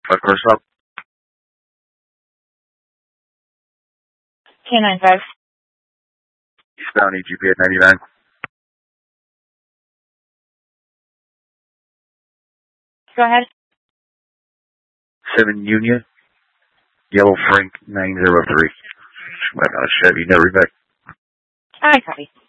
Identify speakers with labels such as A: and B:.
A: What car stop?
B: K95.
A: Eastbound EGP at 99.
B: Go ahead.
A: 7 Union. Yellow Frank 903. Chevy, never back.
B: I copy.